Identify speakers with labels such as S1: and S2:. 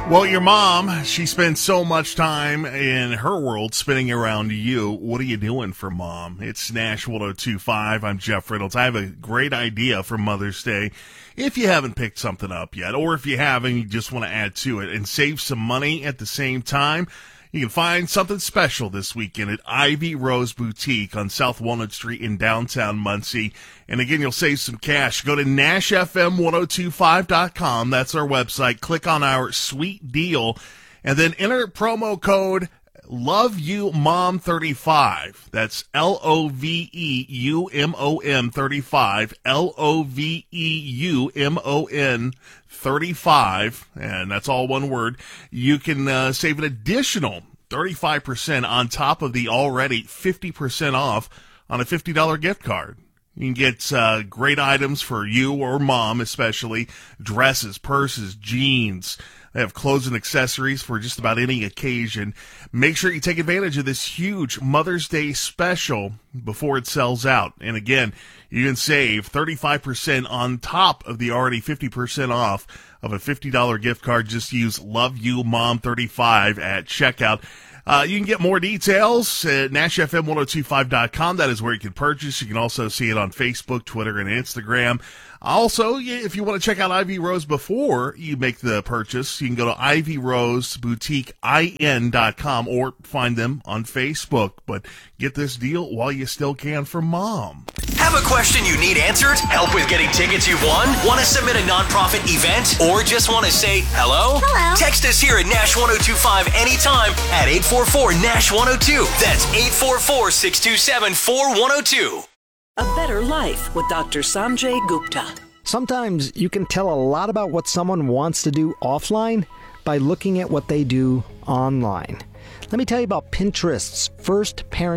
S1: Well, your mom, she spends so much time in her world spinning around you. What are you doing for mom? It's Nash 1025. I'm Jeff Reynolds. I have a great idea for Mother's Day. If you haven't picked something up yet, or if you have and you just want to add to it and save some money at the same time, you can find something special this weekend at Ivy Rose Boutique on South Walnut Street in downtown Muncie. And again, you'll save some cash. Go to NashFM1025.com. That's our website. Click on our sweet deal and then enter promo code LoveYouMom35. That's LOVEUMOM 35. LOVEUMON 35. And that's all one word. You can save an additional 35% on top of the already 50% off on a $50 gift card. You can get great items for you or mom, especially dresses, purses, jeans. They have clothes and accessories for just about any occasion. Make sure you take advantage of this huge Mother's Day special before it sells out. And again, you can save 35% on top of the already 50% off of a $50 gift card. Just use LoveYouMom35 at checkout. You can get more details at NashFM1025.com. That is where you can purchase. You can also see it on Facebook, Twitter, and Instagram. Also, if you want to check out Ivy Rose before you make the purchase, you can go to IvyRoseBoutiqueIN.com or find them on Facebook. But get this deal while you still can for mom.
S2: Have a question you need answered? Help with getting tickets you've won? Want to submit a nonprofit event? Or just want to say hello?
S3: Hello.
S2: Text us here at Nash 1025 anytime at 844-NASH-102. That's 844-627-4102.
S4: A Better Life with Dr. Sanjay Gupta.
S5: Sometimes you can tell a lot about what someone wants to do offline by looking at what they do online. Let me tell you about Pinterest's first parent